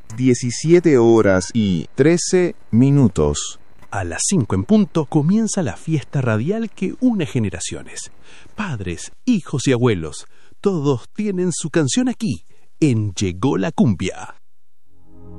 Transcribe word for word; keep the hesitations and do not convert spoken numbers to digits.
diecisiete horas y trece minutos. A las cinco en punto comienza la fiesta radial que une generaciones. Padres, hijos y abuelos, todos tienen su canción aquí, en Llegó la Cumbia.